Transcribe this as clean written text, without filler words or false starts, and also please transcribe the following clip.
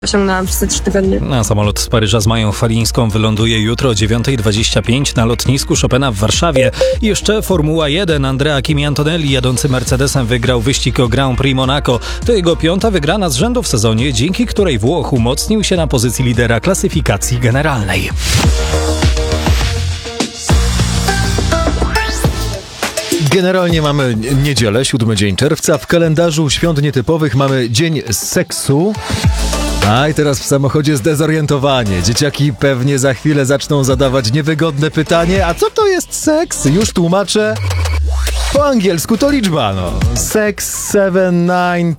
osiągnęłam przez te 3 tygodnie. Na samolot z Paryża z Mają Falińską wyląduje jutro o 9:25 na lotnisku Chopina w Warszawie. Jeszcze Formuła 1. Andrea Kimi Antonelli jadący Mercedesem wygrał wyścig o Grand Prix Monaco. To jego 5. wygrana z rzędu w sezonie, dzięki której Włoch umocnił się na pozycji lidera klasyfikacji generalnej. Generalnie mamy niedzielę, 7 dzień czerwca. W kalendarzu świąt nietypowych mamy dzień seksu. A i teraz w samochodzie zdezorientowanie. Dzieciaki pewnie za chwilę zaczną zadawać niewygodne pytanie: a co to jest seks? Już tłumaczę. Po angielsku to liczba, no. Sex, 7, 9,